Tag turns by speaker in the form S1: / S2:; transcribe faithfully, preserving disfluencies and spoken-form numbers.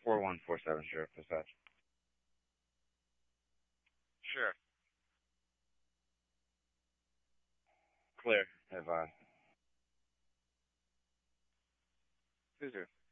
S1: four one four seven, Sheriff Dispatch.
S2: Sheriff.
S1: Clear. Advise.
S2: Who's here?